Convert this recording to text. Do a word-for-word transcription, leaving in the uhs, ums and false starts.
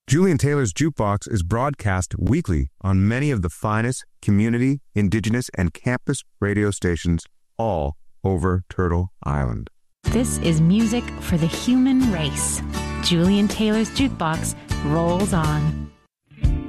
Julian Taylor's Jukebox is broadcast weekly on many of the finest community, indigenous, and campus radio stations all over Turtle Island. This is music for the human race. Julian Taylor's Jukebox rolls on.